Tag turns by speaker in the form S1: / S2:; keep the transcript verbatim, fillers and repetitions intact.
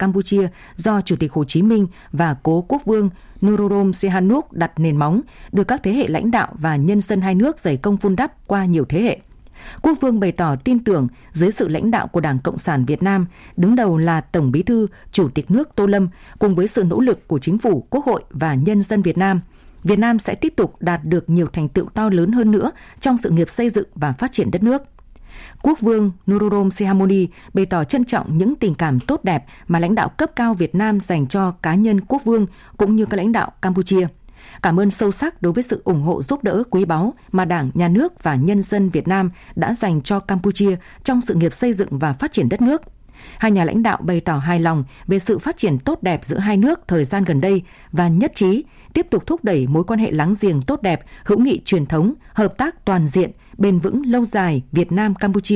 S1: Campuchia do Chủ tịch Hồ Chí Minh và Cố Quốc vương Norodom Sihanouk đặt nền móng, được các thế hệ lãnh đạo và nhân dân hai nước dày công vun đắp qua nhiều thế hệ. Quốc vương bày tỏ tin tưởng dưới sự lãnh đạo của Đảng Cộng sản Việt Nam, đứng đầu là Tổng Bí thư, Chủ tịch nước Tô Lâm, cùng với sự nỗ lực của Chính phủ, Quốc hội và nhân dân Việt Nam, Việt Nam sẽ tiếp tục đạt được nhiều thành tựu to lớn hơn nữa trong sự nghiệp xây dựng và phát triển đất nước. Quốc vương Norodom Sihamoni bày tỏ trân trọng những tình cảm tốt đẹp mà lãnh đạo cấp cao Việt Nam dành cho cá nhân quốc vương cũng như các lãnh đạo Campuchia. Cảm ơn sâu sắc đối với sự ủng hộ giúp đỡ quý báu mà Đảng, Nhà nước và nhân dân Việt Nam đã dành cho Campuchia trong sự nghiệp xây dựng và phát triển đất nước. Hai nhà lãnh đạo bày tỏ hài lòng về sự phát triển tốt đẹp giữa hai nước thời gian gần đây và nhất trí tiếp tục thúc đẩy mối quan hệ láng giềng tốt đẹp, hữu nghị truyền thống, hợp tác toàn diện, bền vững lâu dài Việt Nam-Campuchia